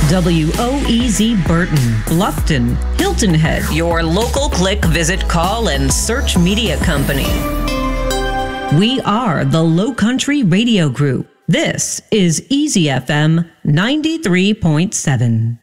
WOEZ Burton, Bluffton, Hilton Head, your local click, visit, call, and search media company. We are the Low Country Radio Group. This is Easy FM 93.7.